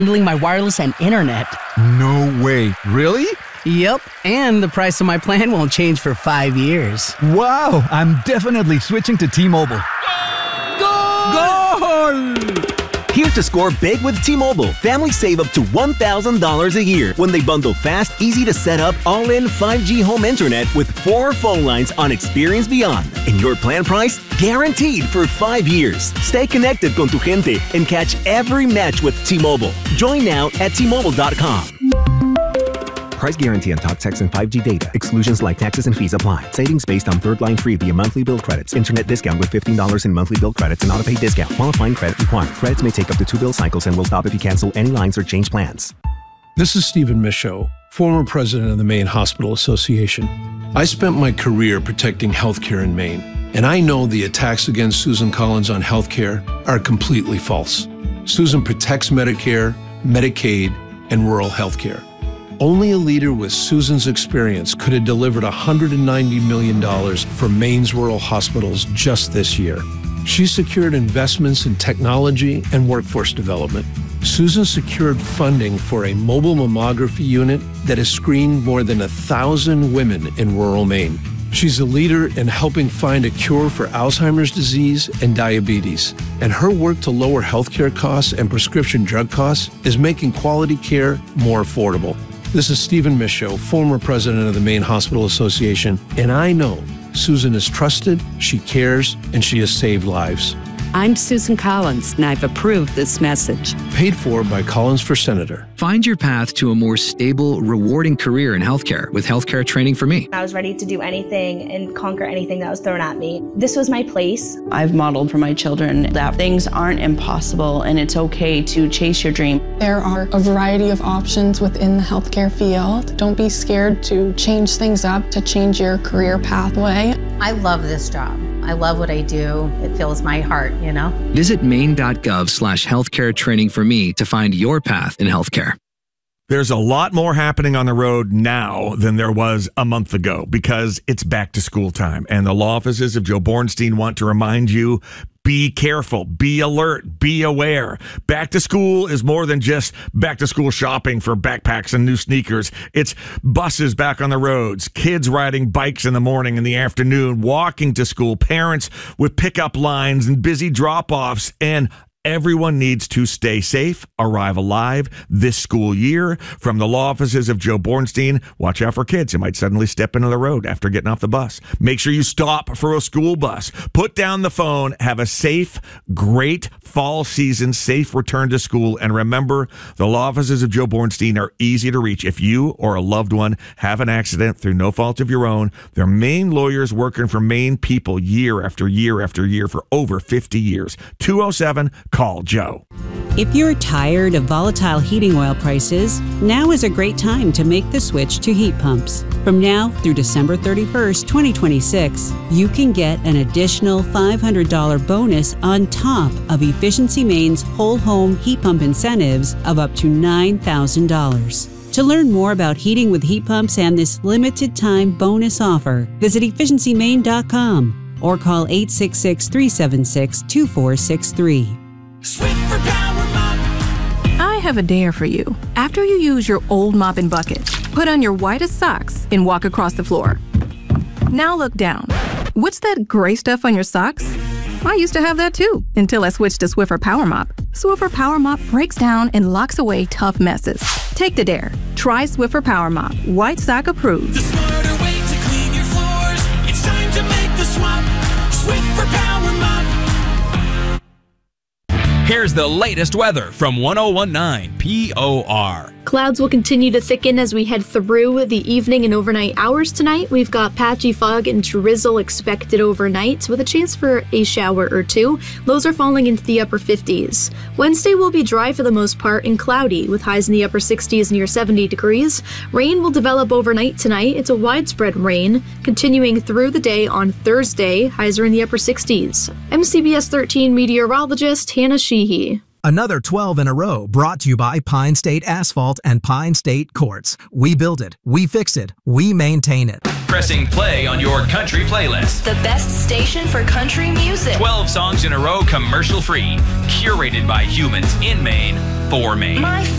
handling my wireless and internet. No way. Really? Yep, and the price of my plan won't change for 5 years. Wow, I'm definitely switching to T-Mobile. Goal! Here to score big with T-Mobile. Families save up to $1,000 a year when they bundle fast, easy to set up, all-in 5G home internet with 4 phone lines on Experience Beyond. And your plan price? Guaranteed for 5 years. Stay connected con tu gente and catch every match with T-Mobile. Join now at T-Mobile.com. Price guarantee on talk, text, and 5G data. Exclusions like taxes and fees apply. Savings based on third line free via monthly bill credits. Internet discount with $15 in monthly bill credits and auto-pay discount. Qualifying credit required. Credits may take up to 2 bill cycles and will stop if you cancel any lines or change plans. This is Stephen Michaud, former president of the Maine Hospital Association. I spent my career protecting healthcare in Maine, and I know the attacks against Susan Collins on healthcare are completely false. Susan protects Medicare, Medicaid, and rural healthcare. Only a leader with Susan's experience could have delivered $190 million for Maine's rural hospitals just this year. She secured investments in technology and workforce development. Susan secured funding for a mobile mammography unit that has screened more than 1,000 women in rural Maine. She's a leader in helping find a cure for Alzheimer's disease and diabetes. And her work to lower healthcare costs and prescription drug costs is making quality care more affordable. This is Stephen Michaud, former president of the Maine Hospital Association, and I know Susan is trusted, she cares, and she has saved lives. I'm Susan Collins, and I've approved this message. Paid for by Collins for Senator. Find your path to a more stable, rewarding career in healthcare with Healthcare Training for Me. I was ready to do anything and conquer anything that was thrown at me. This was my place. I've modeled for my children that things aren't impossible and it's okay to chase your dream. There are a variety of options within the healthcare field. Don't be scared to change things up, to change your career pathway. I love this job. I love what I do. It fills my heart, you know? Visit maine.gov/healthcare training for me to find your path in healthcare. There's a lot more happening on the road now than there was a month ago because it's back to school time. And the law offices of Joe Bornstein want to remind you, be careful, be alert, be aware. Back to school is more than just back to school shopping for backpacks and new sneakers. It's buses back on the roads, kids riding bikes in the morning and the afternoon, walking to school, parents with pickup lines and busy drop-offs, and everyone needs to stay safe, arrive alive this school year. From the law offices of Joe Bornstein, watch out for kids who might suddenly step into the road after getting off the bus. Make sure you stop for a school bus. Put down the phone. Have a safe, great fall season, safe return to school. And remember, the law offices of Joe Bornstein are easy to reach. If you or a loved one have an accident through no fault of your own, they're Maine lawyers working for Maine people year after year after year for over 50 years. 207 Call Joe. If you're tired of volatile heating oil prices, now is a great time to make the switch to heat pumps. From now through December 31st, 2026, you can get an additional $500 bonus on top of Efficiency Maine's whole home heat pump incentives of up to $9,000. To learn more about heating with heat pumps and this limited time bonus offer, visit efficiencymaine.com or call 866-376-2463. Swiffer Power Mop. I have a dare for you. After you use your old mop and bucket, put on your whitest socks and walk across the floor. Now look down. What's that gray stuff on your socks? I used to have that too, until I switched to Swiffer Power Mop. Swiffer Power Mop breaks down and locks away tough messes. Take the dare. Try Swiffer Power Mop. White sock approved. The smarter way to clean your floors. It's time to make the swap. Swiffer Power Mop. Here's the latest weather from 1019 POR. Clouds will continue to thicken as we head through the evening and overnight hours tonight. We've got patchy fog and drizzle expected overnight with a chance for a shower or two. Lows are falling into the upper 50s. Wednesday will be dry for the most part and cloudy with highs in the upper 60s near 70 degrees. Rain will develop overnight tonight. It's a widespread rain continuing through the day on Thursday. Highs are in the upper 60s. I'm CBS 13 meteorologist Hannah Sheehy. Another 12 in a row brought to you by Pine State Asphalt and Pine State Quartz. We build it, we fix it, we maintain it. pressing play on your country playlist. The best station for country music. 12 songs in a row, commercial free. Curated by humans in Maine, for Maine.